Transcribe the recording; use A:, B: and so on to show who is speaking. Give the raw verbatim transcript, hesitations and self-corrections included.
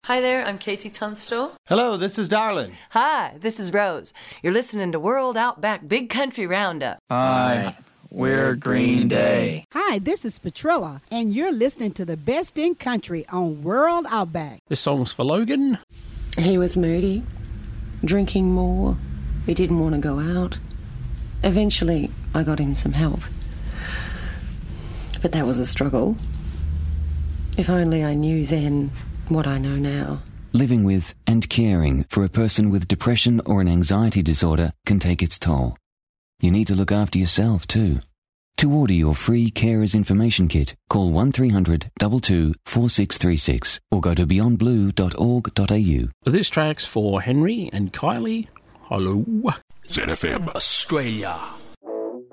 A: Hi there, I'm Katie Tunstall.
B: Hello, this is Darlin.
C: Hi, this is Rose. You're listening to World Outback Big Country Roundup.
D: Hi, we're Green Day.
E: Hi, this is Petrilla, and you're listening to the best in country on World Outback.
F: This song's for Logan.
G: He was moody, drinking more. He didn't want to go out. Eventually, I got him some help. But that was a struggle. If only I knew then what I know now.
H: Living with and caring for a person with depression or an anxiety disorder can take its toll. You need to look after yourself too. To order your free Carers Information Kit, call one three hundred two two four six three six or go to beyond blue dot org dot a u.
F: This track's for Henry and Kylie. Hello.
I: Z F M Australia.